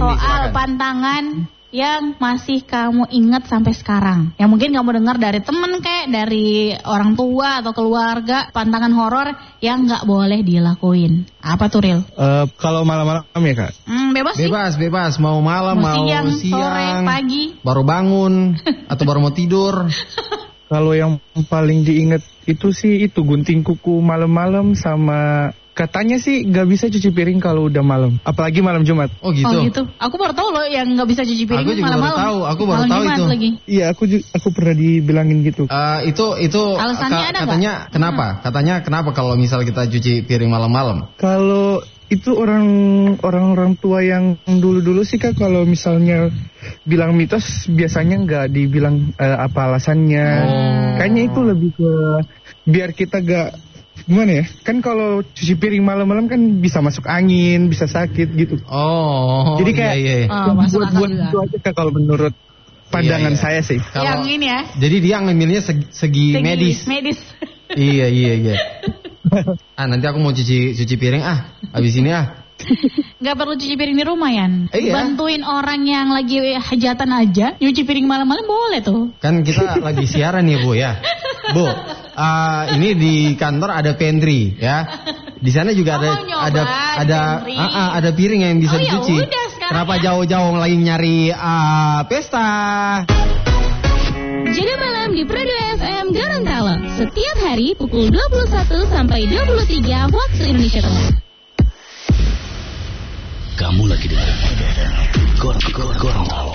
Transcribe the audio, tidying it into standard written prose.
soal silakan. pantangan yang masih kamu ingat sampai sekarang. Yang mungkin kamu dengar dari temen kayak dari orang tua atau keluarga, pantangan horor yang nggak boleh dilakuin. Apa tuh, Ril? Kalau malam-malam ya Kak? Bebas sih. Bebas. Mau malam, mau siang, sore, pagi. Baru bangun, atau baru mau tidur. Kalau yang paling diingat itu sih itu gunting kuku malam-malam sama katanya sih nggak bisa cuci piring kalau udah malam, apalagi malam Jumat. Oh gitu. Aku baru tahu loh yang nggak bisa cuci piring malam-malam. Aku baru tahu itu. Iya, aku pernah dibilangin gitu. Itu alasannya ada katanya gak? Kenapa? Katanya kenapa kalau misal kita cuci piring malam-malam? Kalau itu orang tua yang dulu-dulu sih Kak, kalau misalnya bilang mitos biasanya nggak dibilang apa alasannya. Kayaknya itu lebih ke biar kita gak gimana ya? Kan kalau cuci piring malam-malam kan bisa masuk angin, bisa sakit gitu. Oh. Jadi kayak buat itu aja Kak, kalau menurut pandangan saya sih. Yang ini ya. Jadi dia ngambilnya segi medis. Iya. Nanti aku mau cuci piring habis ini Gak perlu cuci piring di rumah ya. Iya. Bantuin orang yang lagi hajatan aja, nyuci piring malam-malam boleh tuh. Kan kita lagi siaran ya Bu ya. Bu, ini di kantor ada pantry ya. Di sana juga ada piring yang bisa dicuci. Yaudah, kenapa jauh-jauh lagi nyari pesta? Jaga malam di Prado FM Gorontalo. Setiap hari pukul 21 sampai 23 waktu Indonesia Tengah. Kamu lagi dengar Gorontalo.